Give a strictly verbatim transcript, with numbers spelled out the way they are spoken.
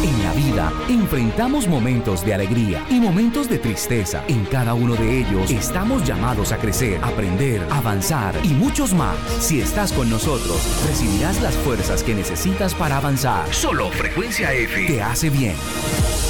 En la vida enfrentamos momentos de alegría y momentos de tristeza. En cada uno de ellos estamos llamados a crecer, aprender, avanzar y muchos más. Si estás con nosotros, recibirás las fuerzas que necesitas para avanzar. Solo Frecuencia F te hace bien.